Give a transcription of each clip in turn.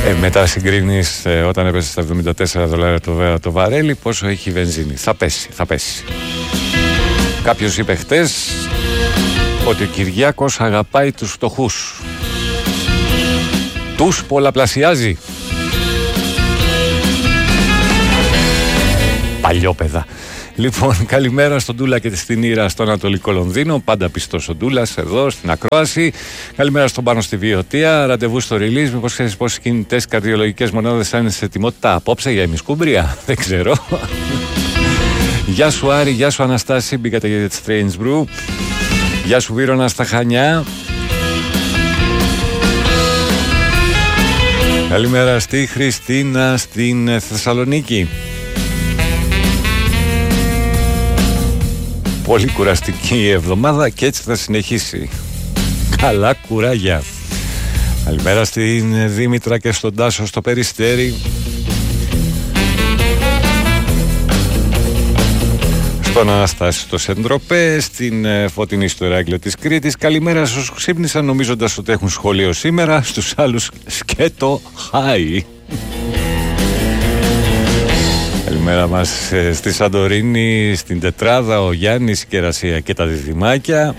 Μετά συγκρίνεις όταν έπεσε στα $74 το βαρέλι, πόσο έχει η βενζίνη. Θα πέσει. Κάποιος είπε χτες ότι ο Κυριάκος αγαπάει τους φτωχούς. Τους πολλαπλασιάζει. Παλιόπαιδα. Λοιπόν, καλημέρα στον Ντούλα και στην Ήρα στο Ανατολικό Λονδίνο. Πάντα πιστός ο Ντούλας εδώ στην ακρόαση. Καλημέρα στον Πάνο στη Βιωτία. Ραντεβού στο release. Μήπως ξέρεις πόσες κινητές καρδιολογικές μονάδες θα είναι σε ετοιμότητα απόψε για ημισκούμπρια? Δεν ξέρω. Γεια σου Άρη, γεια σου Αναστάση. Μπήκατε για τη Strange Brew. Γεια σου Βίρονα στα Χανιά. Καλημέρα στη Χριστίνα στην Θεσσαλονίκη. Πολύ κουραστική η εβδομάδα και έτσι θα συνεχίσει. Καλά κουράγια. Καλημέρα στην Δήμητρα και στον Τάσο στο Περιστέρι. Στον Αναστάση στο Σεντροπέ, στην Φωτεινή στο Ηράκλειο της Κρήτης. Καλημέρα στους όσους ξύπνησαν νομίζοντας ότι έχουν σχολείο σήμερα. Στους άλλους σκέτο χάι. Καλημέρα μας στη Σαντορίνη, στην Τετράδα, ο Γιάννης, η Κερασία και τα διδυμάκια.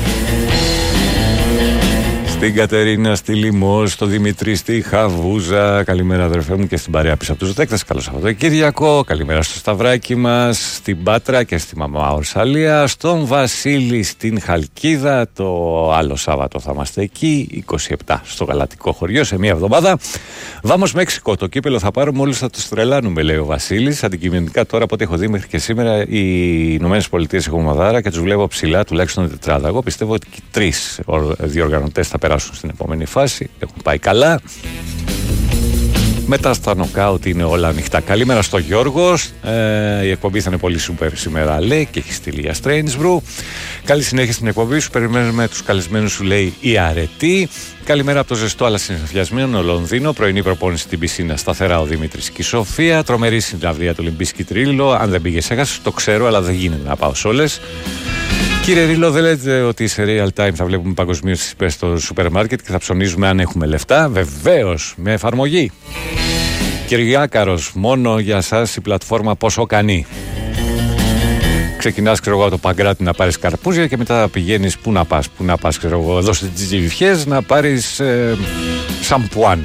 Στην Κατερίνα, στη Λιμό, στο Δημητρή, στη Χαβούζα. Καλημέρα αδερφέ μου και στην παρέα πίσω από τους δέκτες. Καλό Σαββατοκύριακο. Καλημέρα στο Σταυράκι μας, στην Πάτρα και στη Μαμά Ορσαλία. Στον Βασίλη, στην Χαλκίδα. Το άλλο Σάββατο θα είμαστε εκεί, 27 στο Γαλατικό Χωριό, σε μία εβδομάδα. Βάμος Μέξικο, το κύπελο θα πάρουμε, όλους θα τους τρελάνουμε, λέει ο Βασίλης. Αντικειμενικά τώρα, από ό,τι έχω δει μέχρι και σήμερα, οι Ηνωμένες Πολιτείες έχουν ομαδάρα και τους βλέπω ψηλά, τουλάχιστον τετράδα. Εγώ πιστεύω ότι και 3 διοργανωτές θα περάσουν στην επόμενη φάση. Έχουν πάει καλά. Μετά στα νοκάουτ είναι όλα ανοιχτά. Καλημέρα στο Γιώργο. Η εκπομπή θα είναι πολύ σούπερ σήμερα, λέει, και έχει στείλει για Strange Brew. Καλή συνέχεια στην εκπομπή σου. Περιμένουμε τους καλεσμένους σου, λέει η Αρετή. Καλημέρα από το ζεστό αλλά συνεφιασμένο Λονδίνο. Πρωινή προπόνηση στην πισίνα σταθερά ο Δημήτρης και η Σοφία. Τρομερή συναυλία του Λιμπίσκι Τρίλο. Αν δεν πήγες, έχασες. Το ξέρω, αλλά δεν γίνεται να πάω σε όλες. Κύριε Ρίλο, δεν λέτε ότι σε real time θα βλέπουμε παγκοσμίως τις τιμές στο σούπερ μάρκετ και θα ψωνίζουμε αν έχουμε λεφτά? Βεβαίως, με εφαρμογή. Κυριάκαρος, μόνο για σας η πλατφόρμα Πόσο Κάνει. Ξεκινάς, ξέρω εγώ, από το Παγκράτη να πάρεις καρπούζια και μετά πηγαίνεις πού να πας, ξέρω εγώ, εδώ στις Τζιβιφιές να πάρεις σαμπουάν.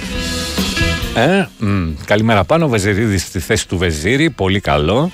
Καλημέρα πάνω, Βεζιρίδη στη θέση του Βεζίρη, πολύ καλό.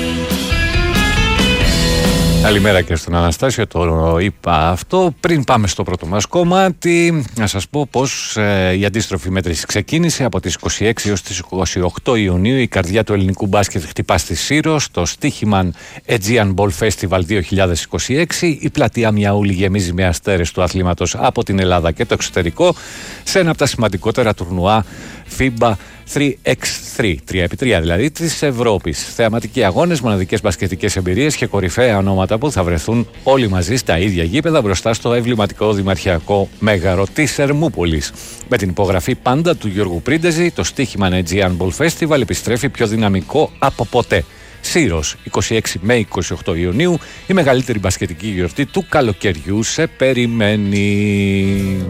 Καλημέρα και στον Αναστάσιο, το είπα αυτό. Πριν πάμε στο πρώτο μας κομμάτι, να σας πω πως η αντίστροφη μέτρηση ξεκίνησε από τις 26 έως τις 28 Ιουνίου. Η καρδιά του ελληνικού μπάσκετ χτυπά στη Σύρο, στο Στίχημαν Aegean Ball Festival 2026. Η πλατεία Μιαούλη γεμίζει με αστέρες του αθλήματος από την Ελλάδα και το εξωτερικό σε ένα από τα σημαντικότερα τουρνουά FIBA 3x3, 3x3 δηλαδή, της Ευρώπης. Θεαματικοί αγώνες, μοναδικές μπασκετικές εμπειρίες και κορυφαία ονόματα που θα βρεθούν όλοι μαζί στα ίδια γήπεδα μπροστά στο εμβληματικό δημαρχιακό μέγαρο της Ερμούπολης. Με την υπογραφή πάντα του Γιώργου Πρίντεζη, το Στίχημαν Aegean Ball Festival επιστρέφει πιο δυναμικό από ποτέ. Σύρος, 26 με 28 Ιουνίου, η μεγαλύτερη μπασκετική γιορτή του καλοκαιριού σε περιμένει.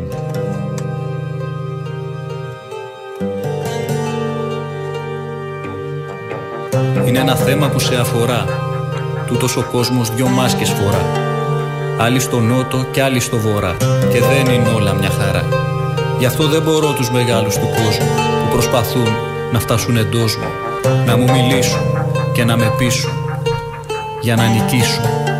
Είναι ένα θέμα που σε αφορά. Τούτος ο κόσμος δυο μάσκες φορά. Άλλοι στο νότο και άλλοι στο βορρά. Και δεν είναι όλα μια χαρά. Γι' αυτό δεν μπορώ τους μεγάλους του κόσμου που προσπαθούν να φτάσουν εντός μου, να μου μιλήσουν και να με πείσουν για να νικήσουν.